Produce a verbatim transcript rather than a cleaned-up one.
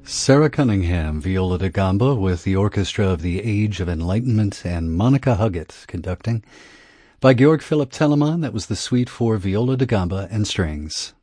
Sarah Cunningham, viola da gamba, with the Orchestra of the Age of Enlightenment and Monica Huggett conducting. By Georg Philipp Telemann, that was the Suite for Viola da Gamba and Strings.